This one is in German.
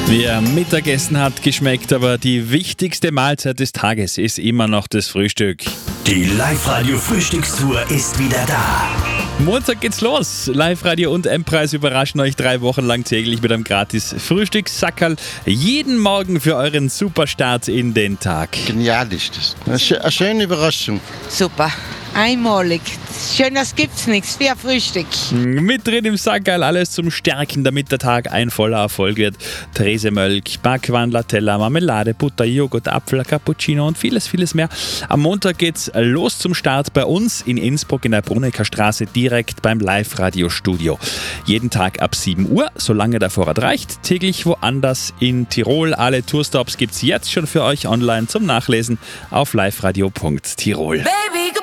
Wer Mittagessen hat geschmeckt, aber die wichtigste Mahlzeit des Tages ist immer noch das Frühstück. Die Live-Radio-Frühstückstour ist wieder da. Montag geht's los. Live-Radio und M-Preis überraschen euch 3 Wochen lang täglich mit einem gratis Frühstückssackerl. Jeden Morgen für euren Superstart in den Tag. Genial ist das. Eine schöne Überraschung. Super. Einmalig. Schönes gibt's nichts. Für Frühstück. Mit drin im Sackerl alles zum Stärken, damit der Tag ein voller Erfolg wird. Therese-Mölk, Backwaren, Latella, Marmelade, Butter, Joghurt, Apfel, Cappuccino und vieles, vieles mehr. Am Montag geht's los zum Start bei uns in Innsbruck in der Brunnecker Straße, direkt beim Live-Radio-Studio. Jeden Tag ab 7 Uhr, solange der Vorrat reicht. Täglich woanders in Tirol. Alle Tourstops gibt's jetzt schon für euch online zum Nachlesen auf liveradio.tirol.